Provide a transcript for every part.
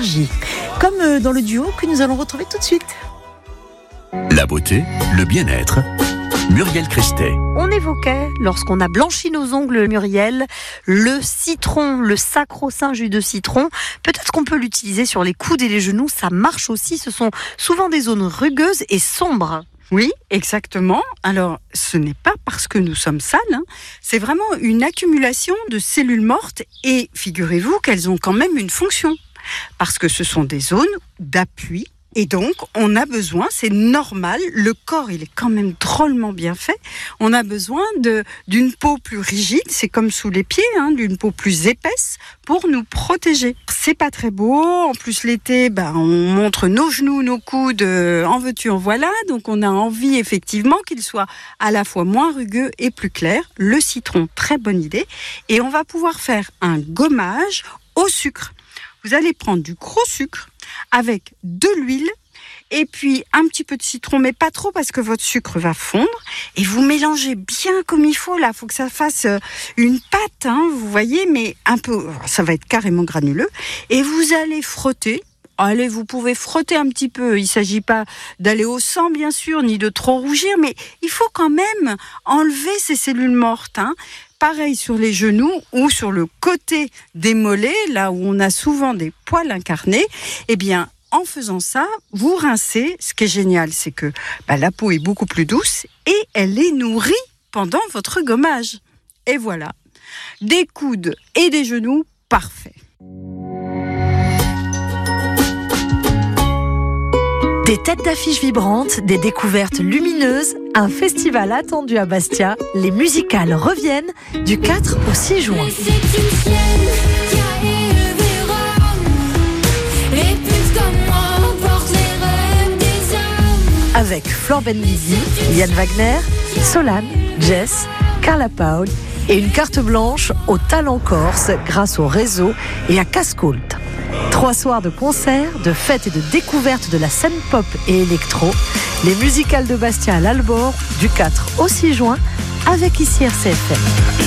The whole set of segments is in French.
énergie. Comme dans le duo que nous allons retrouver tout de suite. La beauté, le bien-être, Muriel Christet. On évoquait, lorsqu'on a blanchi nos ongles, Muriel, le citron, le sacro-saint jus de citron. Peut-être qu'on peut l'utiliser sur les coudes et les genoux, ça marche aussi. Ce sont souvent des zones rugueuses et sombres. Oui, exactement. Alors, ce n'est pas parce que nous sommes sales, c'est vraiment une accumulation de cellules mortes et figurez-vous qu'elles ont quand même une fonction. Parce que ce sont des zones d'appui. Et donc, on a besoin, c'est normal, le corps, il est quand même drôlement bien fait. On a besoin d'une peau plus rigide, c'est comme sous les pieds, d'une peau plus épaisse pour nous protéger. C'est pas très beau. En plus, l'été, on montre nos genoux, nos coudes, en veux-tu, en voilà. Donc, on a envie, effectivement, qu'ils soient à la fois moins rugueux et plus clairs. Le citron, très bonne idée. Et on va pouvoir faire un gommage au sucre. Vous allez prendre du gros sucre avec de l'huile et puis un petit peu de citron, mais pas trop parce que votre sucre va fondre. Et vous mélangez bien comme il faut. Là, il faut que ça fasse une pâte, vous voyez, mais un peu, ça va être carrément granuleux. Et vous allez frotter. Allez, vous pouvez frotter un petit peu. Il ne s'agit pas d'aller au sang, bien sûr, ni de trop rougir, mais il faut quand même enlever ces cellules mortes. Pareil sur les genoux ou sur le côté des mollets, là où on a souvent des poils incarnés. Eh bien, en faisant ça, vous rincez. Ce qui est génial, c'est que la peau est beaucoup plus douce et elle est nourrie pendant votre gommage. Et voilà, des coudes et des genoux, parfait. Des têtes d'affiches vibrantes, des découvertes lumineuses, un festival attendu à Bastia. Les musicales reviennent du 4 au 6 juin. Avec Flor Benlisi, Yann Wagner, Solane, Jess, Carla Paul et une carte blanche au talent corse grâce au réseau et à Cascoult. 3 soirs de concerts, de fêtes et de découvertes de la scène pop et électro. Les musicales de Bastia à l'Albor du 4 au 6 juin avec ici RCFM.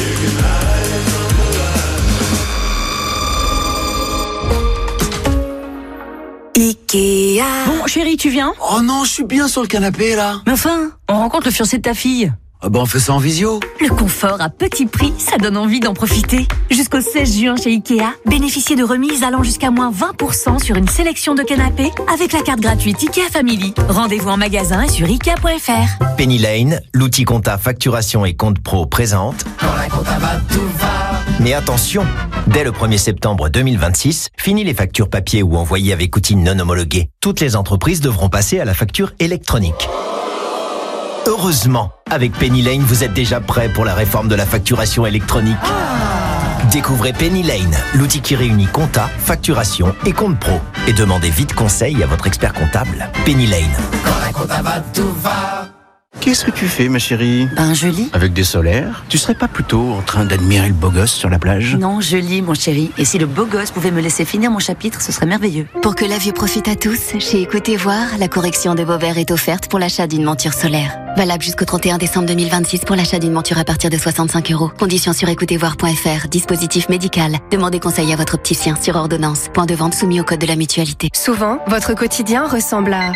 Ikea. Bon, chérie, tu viens ? Oh non, je suis bien sur le canapé, là. Mais enfin, on rencontre le fiancé de ta fille. Ah on fait ça en visio. Le confort à petit prix, ça donne envie d'en profiter. Jusqu'au 16 juin chez Ikea, bénéficiez de remises allant jusqu'à moins 20% sur une sélection de canapés avec la carte gratuite Ikea Family. Rendez-vous en magasin et sur Ikea.fr. Penny Lane, l'outil compta facturation et compte pro présente. Quand la compta va, tout va. Mais attention, dès le 1er septembre 2026, fini les factures papier ou envoyées avec outils non homologués. Toutes les entreprises devront passer à la facture électronique. Heureusement, avec Penny Lane, vous êtes déjà prêt pour la réforme de la facturation électronique. Découvrez Penny Lane, l'outil qui réunit compta, facturation et compte pro. Et demandez vite conseil à votre expert comptable. Penny Lane. Quand la compta va, tout va. Qu'est-ce que tu fais, ma chérie ? Je lis. Avec des solaires ? Tu serais pas plutôt en train d'admirer le beau gosse sur la plage ? Non, je lis, mon chéri. Et si le beau gosse pouvait me laisser finir mon chapitre, ce serait merveilleux. Pour que la vue profite à tous, chez Écoutez Voir, la correction de vos verres est offerte pour l'achat d'une monture solaire. Valable jusqu'au 31 décembre 2026 pour l'achat d'une monture à partir de 65 €. Conditions sur écoutezvoir.fr. Dispositif médical. Demandez conseil à votre opticien sur ordonnance. Point de vente soumis au code de la mutualité. Souvent, votre quotidien ressemble à...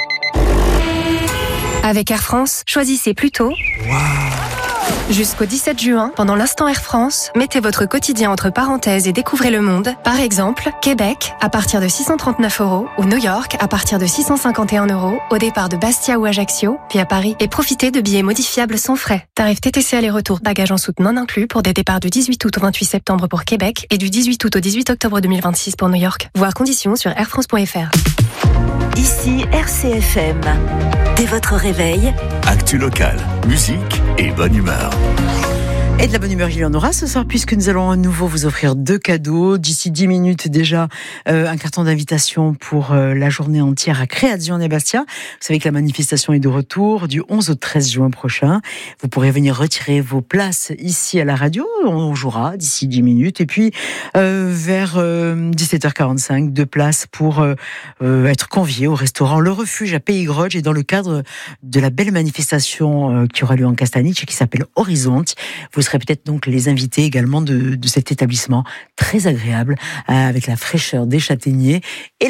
Avec Air France, choisissez plutôt... Jusqu'au 17 juin, pendant l'instant Air France, mettez votre quotidien entre parenthèses et découvrez le monde. Par exemple, Québec, à partir de 639 €, ou New York, à partir de 651 €, au départ de Bastia ou Ajaccio, puis à Paris. Et profitez de billets modifiables sans frais. Tarif TTC aller-retour, bagages en soute non inclus pour des départs du 18 août au 28 septembre pour Québec et du 18 août au 18 octobre 2026 pour New York. Voir conditions sur airfrance.fr. Ici RCFM. Dès votre réveil, Actu locale, musique et bonne humeur. Et de la bonne humeur, il y en aura ce soir puisque nous allons à nouveau vous offrir 2 cadeaux. D'ici 10 minutes déjà, un carton d'invitation pour la journée entière à Créazione Bastia. Vous savez que la manifestation est de retour du 11 au 13 juin prochain. Vous pourrez venir retirer vos places ici à la radio. On jouera d'ici 10 minutes. Et puis, vers 17h45, 2 places pour être conviés au restaurant Le Refuge à Pays-Grottes et dans le cadre de la belle manifestation qui aura lieu en Castaniche et qui s'appelle Horizonte. Vous serez peut-être donc les invités également de cet établissement très agréable avec la fraîcheur des châtaigniers et